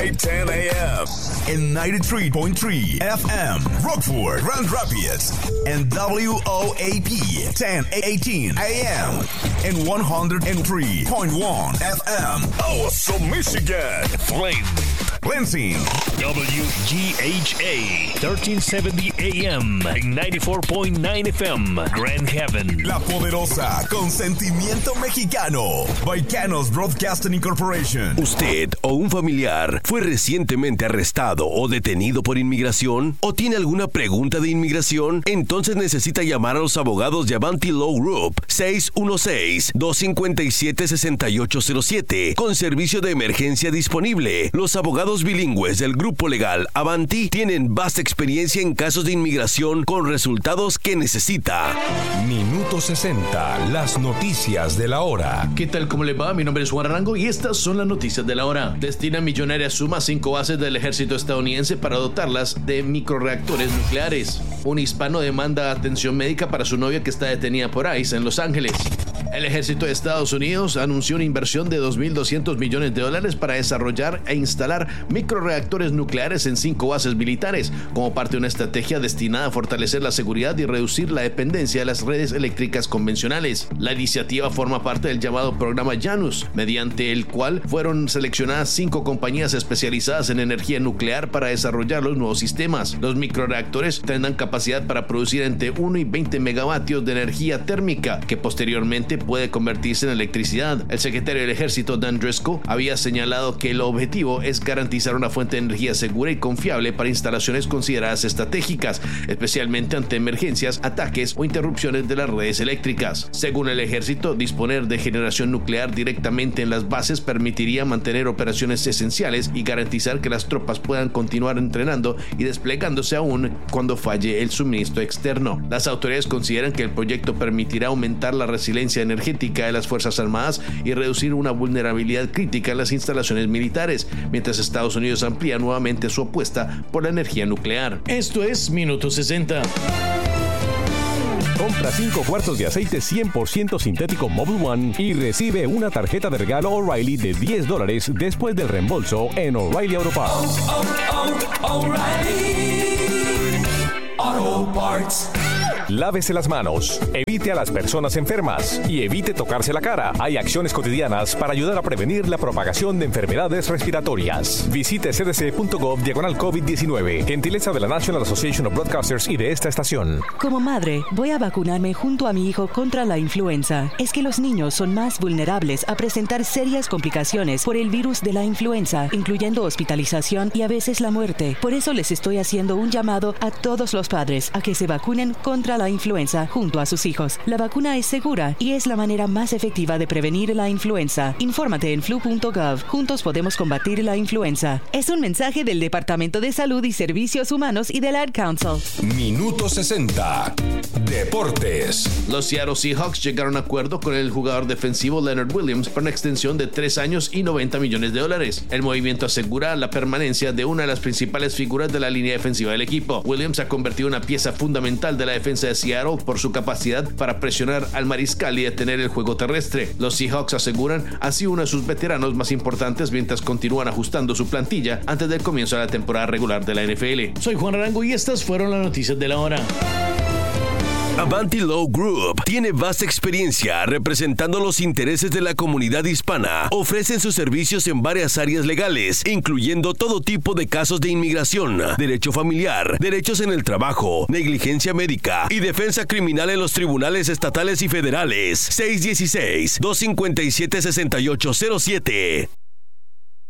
10 a.m. in 93.3 FM, Rockford, Grand Rapids, and WOAP 1018 a.m. in 103.1 FM, Awesome, Michigan, Flint, Lansing, WGHA 1370 AM and 94.9 FM, Grand Haven, La Poderosa, con sentimiento mexicano, Baicanos Broadcasting Incorporation. ¿Usted o un familiar fue recientemente arrestado o detenido por inmigración? ¿O tiene alguna pregunta de inmigración? Entonces necesita llamar a los abogados de Avanti Law Group 616-257-6807 con servicio de emergencia disponible. Los abogados bilingües del grupo legal Avanti tienen vasta experiencia en casos de inmigración con resultados que necesita. Minuto 60, las noticias de la hora. ¿Qué tal? ¿Cómo le va? Mi nombre es Juan Arango y estas son las noticias de la hora. Destina millonaria suma a 5 bases del ejército estadounidense para dotarlas de microreactores nucleares. Un hispano demanda atención médica para su novia que está detenida por ICE en Los Ángeles. El ejército de Estados Unidos anunció una inversión de $2.200 millones para desarrollar e instalar microreactores nucleares en 5 bases militares, como parte de una estrategia destinada a fortalecer la seguridad y reducir la dependencia de las redes eléctricas convencionales. La iniciativa forma parte del llamado programa Janus, mediante el cual fueron seleccionadas 5 compañías especializadas en energía nuclear para desarrollar los nuevos sistemas. Los microreactores tendrán capacidad para producir entre 1 y 20 megavatios de energía térmica, que posteriormente puede convertirse en electricidad. El secretario del ejército, Dan Driscoll, había señalado que el objetivo es garantizar una fuente de energía segura y confiable para instalaciones consideradas estratégicas, especialmente ante emergencias, ataques o interrupciones de las redes eléctricas. Según el ejército, disponer de generación nuclear directamente en las bases permitiría mantener operaciones esenciales y garantizar que las tropas puedan continuar entrenando y desplegándose aún cuando falle el suministro externo. Las autoridades consideran que el proyecto permitirá aumentar la resiliencia energética de las Fuerzas Armadas y reducir una vulnerabilidad crítica en las instalaciones militares, mientras Estados Unidos amplía nuevamente su apuesta por la energía nuclear. Esto es Minuto 60. Compra 5 cuartos de aceite 100% sintético Mobil One y recibe una tarjeta de regalo O'Reilly de $10 después del reembolso en O'Reilly Auto Parts. O'Reilly Auto Parts. Lávese las manos, evite a las personas enfermas y evite tocarse la cara. Hay acciones cotidianas para ayudar a prevenir la propagación de enfermedades respiratorias. Visite cdc.gov/COVID-19. Gentileza de la National Association of Broadcasters y de esta estación. Como madre, voy a vacunarme junto a mi hijo contra la influenza. Es que los niños son más vulnerables a presentar serias complicaciones por el virus de la influenza, incluyendo hospitalización y a veces la muerte. Por eso les estoy haciendo un llamado a todos los padres a que se vacunen contra la influenza junto a sus hijos. La vacuna es segura y es la manera más efectiva de prevenir la influenza. Infórmate en flu.gov. Juntos podemos combatir la influenza. Es un mensaje del Departamento de Salud y Servicios Humanos y del Ad Council. Minuto 60. Deportes. Los Seattle Seahawks llegaron a acuerdo con el jugador defensivo Leonard Williams para una extensión de 3 años y $90 millones. El movimiento asegura la permanencia de una de las principales figuras de la línea defensiva del equipo. Williams se ha convertido en una pieza fundamental de la defensa de Seattle por su capacidad para presionar al mariscal y detener el juego terrestre. Los Seahawks aseguran ha sido uno de sus veteranos más importantes mientras continúan ajustando su plantilla antes del comienzo de la temporada regular de la NFL. Soy Juan Arango y estas fueron las noticias de la hora. Avanti Law Group tiene vasta experiencia representando los intereses de la comunidad hispana. Ofrecen sus servicios en varias áreas legales, incluyendo todo tipo de casos de inmigración, derecho familiar, derechos en el trabajo, negligencia médica y defensa criminal en los tribunales estatales y federales. 616-257-6807.